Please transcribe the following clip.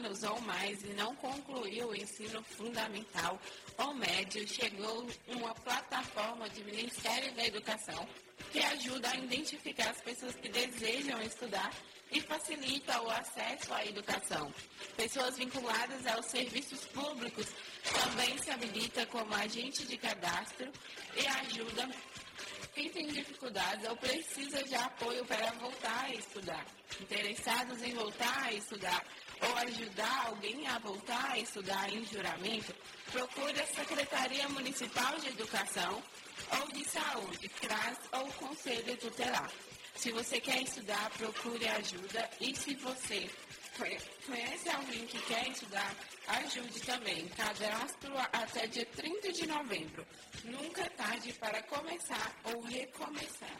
anos ou mais e não concluiu o ensino fundamental ou médio, chegou uma plataforma do Ministério da Educação que ajuda a identificar as pessoas que desejam estudar e facilita o acesso à educação. Pessoas vinculadas aos serviços públicos também se habilitam como agente de cadastro e ajuda quem tem dificuldades ou precisa de apoio para voltar a estudar. Interessados em voltar a estudar ou ajudar alguém a voltar a estudar em juramento, procure a Secretaria Municipal de Educação ou de Saúde, CRAS ou Conselho Tutelar. Se você quer estudar, procure ajuda e se você conhece alguém que quer estudar, ajude também. Cadastro até dia 30 de novembro. Nunca é tarde para começar ou recomeçar.